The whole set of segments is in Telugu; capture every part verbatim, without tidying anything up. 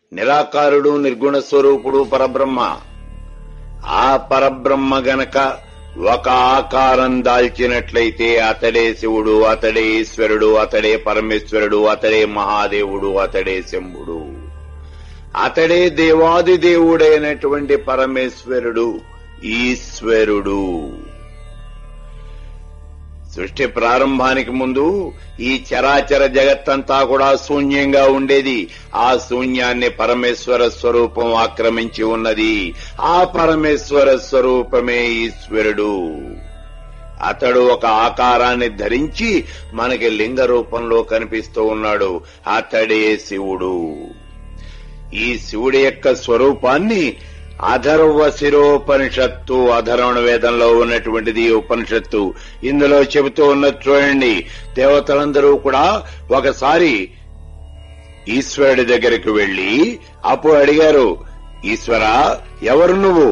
నిరాకారుడు నిర్గుణ స్వరూపుడు పరబ్రహ్మ. ఆ పరబ్రహ్మ గనక ఒక ఆకారం దాల్చినట్లయితే అతడే శివుడు, అతడే ఈశ్వరుడు, అతడే పరమేశ్వరుడు, అతడే మహాదేవుడు, అతడే శంభుడు, అతడే దేవాది దేవుడైనటువంటి పరమేశ్వరుడు, ఈశ్వరుడు. సృష్టి ప్రారంభానికి ముందు ఈ చరాచర జగత్తంతా కూడా శూన్యంగా ఉండేది. ఆ శూన్యాన్ని పరమేశ్వర స్వరూపం ఆక్రమించి ఉన్నది. ఆ పరమేశ్వర స్వరూపమే ఈశ్వరుడు. అతడు ఒక ఆకారాన్ని ధరించి మనకి లింగ రూపంలో కనిపిస్తూ ఉన్నాడు. అతడే శివుడు. ఈ శివుడి యొక్క స్వరూపాన్ని అధర్వ శిరోపనిషత్తు, అధర్వణ వేదంలో ఉన్నటువంటిది ఉపనిషత్తు. ఇందులో చెబుతూ ఉన్నది చూడండి. దేవతలందరూ కూడా ఒకసారి ఈశ్వరుడి దగ్గరికి వెళ్లి అప్పుడు అడిగారు, ఈశ్వరా, ఎవరు నువ్వు?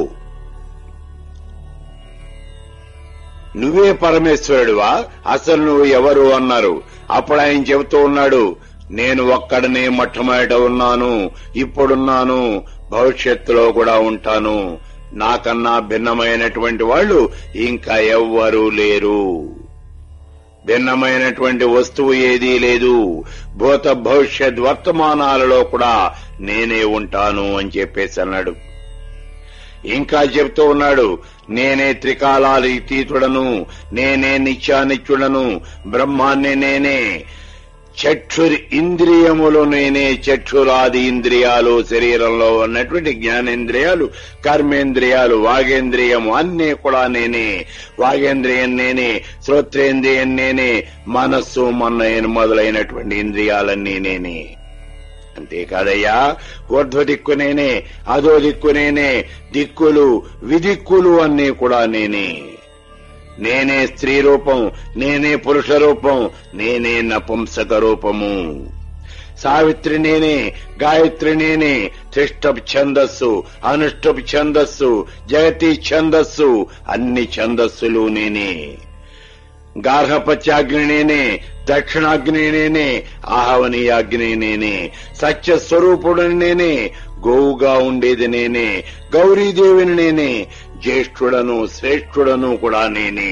నువ్వే పరమేశ్వరుడివా? అసలు నువ్వు ఎవరు అన్నారు. అప్పుడు ఆయన చెబుతూ ఉన్నాడు, నేను ఒక్కడనే మొట్టమొదట ఉన్నాను, ఇప్పుడున్నాను, భవిష్యత్తులో కూడా ఉంటాను. నాకన్నా భిన్నమైనటువంటి వాళ్ళు ఇంకా ఎవ్వరూ లేరు. భిన్నమైనటువంటి వస్తువు ఏదీ లేదు. భూత భవిష్యత్ వర్తమానాలలో కూడా నేనే ఉంటాను అని చెప్పేసి అన్నాడు. ఇంకా చెప్తూ ఉన్నాడు, నేనే త్రికాలాతీతుడను, నేనే నిత్యానిత్యుడను, బ్రహ్మాన్ని నేనే, చక్షురి ఇంద్రియములు నేనే, చక్షురాది ఇంద్రియాలు శరీరంలో ఉన్నటువంటి జ్ఞానేంద్రియాలు, కర్మేంద్రియాలు, వాగేంద్రియము అన్నీ కూడా నేనే. వాగేంద్రియం నేనే, శ్రోత్రేంద్రియం నేనే, మనస్సు మన్నయను మొదలైనటువంటి ఇంద్రియాలన్నీ నేనే. అంతేకాదయ్యా, ఊర్ధ్వ దిక్కు నేనే, అధో దిక్కు నేనే, దిక్కులు విదిక్కులు అన్నీ కూడా నేనే. నేనే స్త్రీ రూపం, నేనే పురుష రూపం, నేనే నపుంసక రూపము. సావిత్రి నేనే, గాయత్రి నేనే, త్రిష్టప్ ఛందస్సు, అనుష్టప్ ఛందస్సు, జగతి ఛందస్సు, అన్ని ఛందస్సులు నేనే. గార్హపత్యాగ్ని నేనే, దక్షిణాగ్ని నేనే, ఆహవనీయాగ్ని నేనే, సత్యస్వరూపుడిని నేనే, గోవుగా ఉండేది నేనే, గౌరీదేవిని నేనే, జ్యేష్ఠుడను శ్రేష్ఠుడను కూడా నేనే,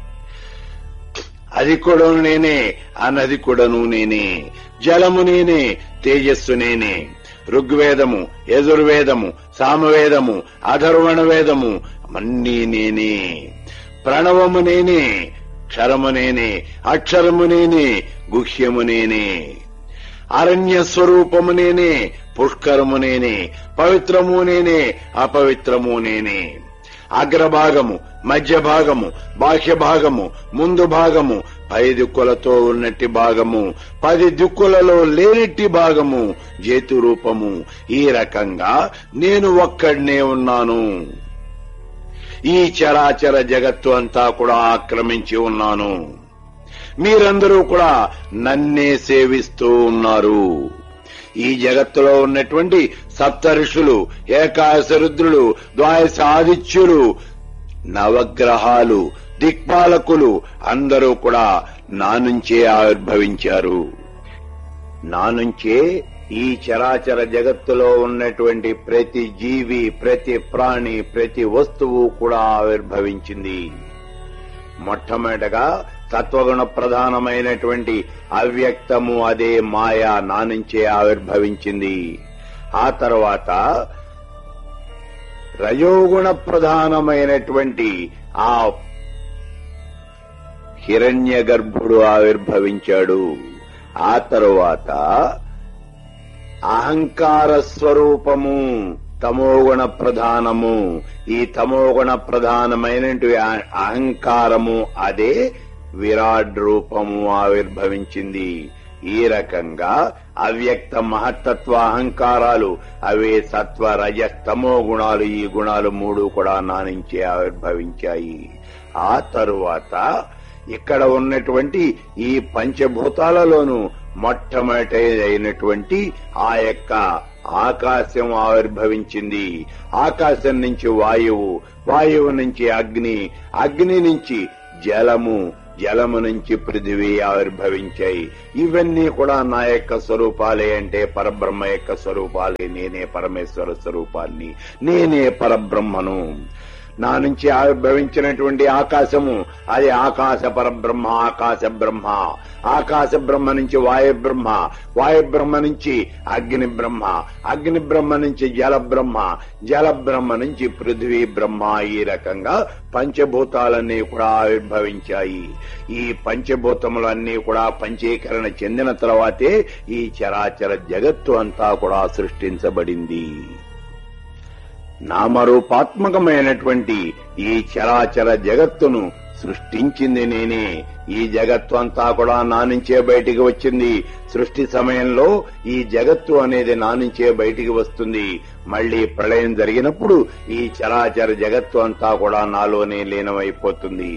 అధికుడను నేనే, అనధికుడను నేనే, జలము నేనే, తేజస్సు నేనే. ఋగ్వేదము, యజుర్వేదము, సామవేదము, అధర్వణ వేదము అన్నీ నేనే. ప్రణవము నేనే, క్షరము నేనే, అక్షరము నేనే, గుహ్యము నేనే. అరణ్య స్వరూపము నేనే, పుష్కరము నేనే, పవిత్రము నేనే, అపవిత్రము నేనే. అగ్రభాగము, మధ్య భాగము, బాహ్య భాగము, ముందు భాగము, పై దిక్కులతో ఉన్నట్టి భాగము, పది దిక్కులలో లేనిట్టి భాగము, జేతు రూపము. ఈ రకంగా నేను ఒక్కడనే ఉన్నాను. ఈ చరాచర జగత్తు అంతా కూడా ఆక్రమించి ఉన్నాను. మీరందరూ కూడా నన్నే సేవిస్తూ ఉన్నారు. ఈ జగత్తులో ఉన్నటువంటి సప్త ఋషులు, ఏకాదశ రుద్రులు, ద్వాదశ ఆదిత్యులు, నవగ్రహాలు, దిక్పాలకులు అందరూ కూడా నా నుంచే ఆవిర్భవించారు. నా నుంచే ఈ చరాచర జగత్తులో ఉన్నటువంటి ప్రతి జీవి, ప్రతి ప్రాణి, ప్రతి వస్తువు కూడా ఆవిర్భవించింది. మొట్టమొదటగా సత్వగుణ ప్రధానమైనటువంటి అవ్యక్తము, అదే మాయా, నా నుంచే ఆవిర్భవించింది. ఆ తర్వాత రజోగుణ ప్రధానమైనటువంటి ఆ హిరణ్య గర్భుడు ఆవిర్భవించాడు. ఆ తరువాత అహంకార స్వరూపము, తమోగుణ ప్రధానము. ఈ తమోగుణ ప్రధానమైనటువంటి అహంకారము, అదే విరాట్ రూపము ఆవిర్భవించింది. ఈ రకంగా అవ్యక్త మహత్తత్వ అహంకారాలు, అవే సత్వ రజ తమో గుణాలు. ఈ గుణాలు మూడు కూడా నా నుంచే ఆవిర్భవించాయి. ఆ తరువాత ఇక్కడ ఉన్నటువంటి ఈ పంచభూతాలలోనూ మొట్టమొదటి అయినటువంటి ఆ యొక్క ఆకాశం ఆవిర్భవించింది. ఆకాశం నుంచి వాయువు, వాయువు నుంచి అగ్ని, అగ్ని నుంచి జలము, జలము నుంచి పృథివీ ఆవిర్భవించాయి. ఇవన్నీ కూడా నా యొక్క స్వరూపాలే, అంటే పరబ్రహ్మ యొక్క స్వరూపాలే. నేనే పరమేశ్వర స్వరూపాన్ని, నేనే పరబ్రహ్మను. నా నుంచి ఆవిర్భవించినటువంటి ఆకాశము, అది ఆకాశ పరబ్రహ్మ, ఆకాశ బ్రహ్మ. ఆకాశ బ్రహ్మ నుంచి వాయుబ్రహ్మ, వాయుబ్రహ్మ నుంచి అగ్ని బ్రహ్మ, అగ్ని బ్రహ్మ నుంచి జల బ్రహ్మ, జల బ్రహ్మ నుంచి పృథ్వీ బ్రహ్మ. ఈ రకంగా పంచభూతాలన్నీ కూడా ఆవిర్భవించాయి. ఈ పంచభూతములన్నీ కూడా పంచీకరణ చెందిన తర్వాతే ఈ చరాచర జగత్తు అంతా కూడా సృష్టించబడింది. నామరూపాత్మకమైనటువంటి ఈ చరాచర జగత్తును సృష్టించింది నేనే. ఈ జగత్తు అంతా కూడా నా నుంచే బయటికి వచ్చింది. సృష్టి సమయంలో ఈ జగత్తు అనేది నా నుంచే బయటికి వస్తుంది. మళ్లీ ప్రళయం జరిగినప్పుడు ఈ చరాచర జగత్తు అంతా కూడా నాలోనే లీనమైపోతుంది.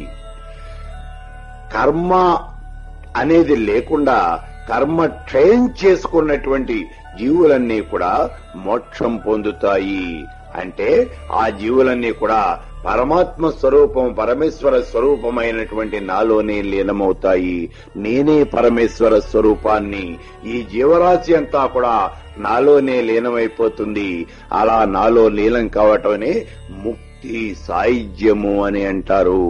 కర్మ అనేది లేకుండా కర్మ క్షయం చేసుకున్నటువంటి జీవులన్నీ కూడా మోక్షం పొందుతాయి. అంటే ఆ జీవులన్నీ కూడా పరమాత్మ స్వరూపం, పరమేశ్వర స్వరూపమైనటువంటి నాలోనే లీనమవుతాయి. నేనే పరమేశ్వర స్వరూపాన్ని. ఈ జీవరాశి అంతా కూడా నాలోనే లీనమైపోతుంది. అలా నాలో లీనం కావటమే ముక్తి, సాయుధ్యము అని అంటారు.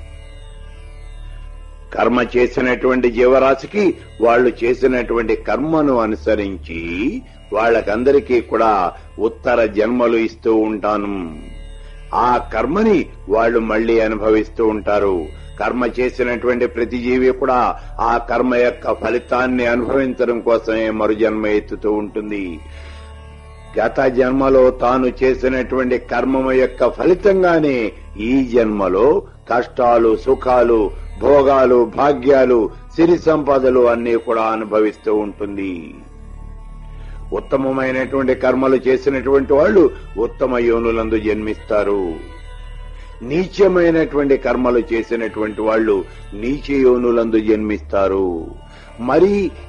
కర్మ చేసినటువంటి జీవరాశికి వాళ్ళు చేసినటువంటి కర్మను అనుసరించి వాళ్ళకందరికీ కూడా ఉత్తర జన్మలు ఇస్తూ ఉంటాను. ఆ కర్మని వాళ్ళు మళ్లీ అనుభవిస్తూ ఉంటారు. కర్మ చేసినటువంటి ప్రతి జీవి కూడా ఆ కర్మ యొక్క ఫలితాన్ని అనుభవించడం కోసమే మరు జన్మ ఎత్తుతూ ఉంటుంది. గత జన్మలో తాను చేసినటువంటి కర్మము యొక్క ఫలితంగానే ఈ జన్మలో కష్టాలు, సుఖాలు, భోగాలు, భాగ్యాలు, సిరి సంపదలు అన్నీ కూడా అనుభవిస్తూ ఉంటుంది. ఉత్తమమైనటువంటి కర్మలు చేసినటువంటి వాళ్ళు ఉత్తమ యోనులందు జన్మిస్తారు. నీచమైనటువంటి కర్మలు చేసినటువంటి వాళ్ళు నీచ యోనులందు జన్మిస్తారు. మరి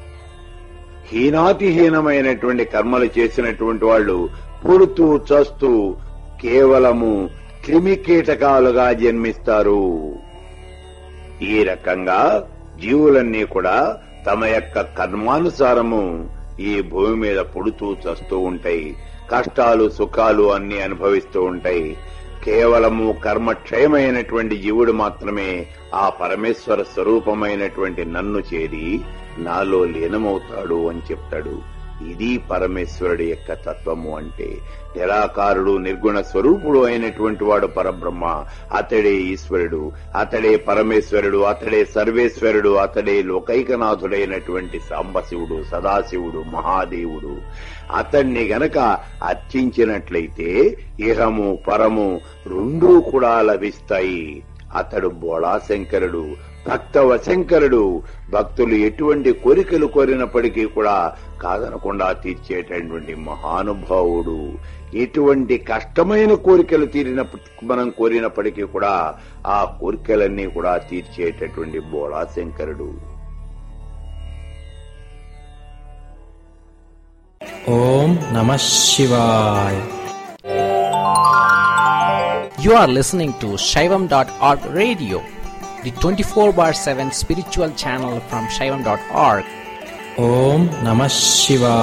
హీనాతిహీనమైనటువంటి కర్మలు చేసినటువంటి వాళ్ళు పుడుతూ చస్తూ కేవలము క్రిమి కీటకాలుగా జన్మిస్తారు. ఈ రకంగా జీవులన్నీ కూడా తమ యొక్క కర్మానుసారము ఈ భూమి మీద పుడుతూ చస్తూ ఉంటాయి. కష్టాలు, సుఖాలు అన్ని అనుభవిస్తూ ఉంటాయి. కేవలము కర్మక్షయమైనటువంటి జీవుడు మాత్రమే ఆ పరమేశ్వర స్వరూపమైనటువంటి నన్ను చేరి నాలో లీనమవుతాడు అని చెప్తాడు. ఇది పరమేశ్వరుడి యొక్క తత్వము. అంటే నిరాకారుడు, నిర్గుణ స్వరూపుడు అయినటువంటి వాడు పరబ్రహ్మ. అతడే ఈశ్వరుడు, అతడే పరమేశ్వరుడు, అతడే సర్వేశ్వరుడు, అతడే లోకైకనాథుడైనటువంటి సాంబశివుడు, సదాశివుడు, మహాదేవుడు. అతన్ని గనక అర్చించినట్లయితే ఇహము పరము రెండూ కూడా లభిస్తాయి. అతడు బోళాశంకరుడు, భక్త వశంకరుడు. భక్తులు ఎటువంటి కోరికలు కోరినప్పటికీ కూడా కాదనకుండా తీర్చేటటువంటి మహానుభావుడు. ఎటువంటి కష్టమైన కోరికలు తీరినప్పటికీ మనం కోరినప్పటికీ కూడా ఆ కోరికలన్నీ కూడా తీర్చేటటువంటి బోళాశంకరుడు. ఓం నమః శివాయ. You are listening to Shaivam dot org radio, the twenty-four bar seven spiritual channel from Shaivam dot org. Om Namah Shivaya.